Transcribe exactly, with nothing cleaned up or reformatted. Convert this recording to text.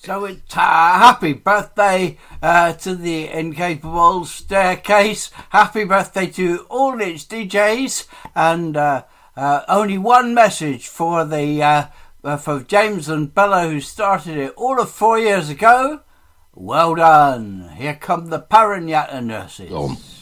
So it's uh, happy birthday uh, to the Incapable Staircase. Happy birthday to all its D Js. And uh, uh, only one message for the uh, uh, for James and Bella, who started it all of four years ago. Well done. Here come the Paragnata nurses. Go on.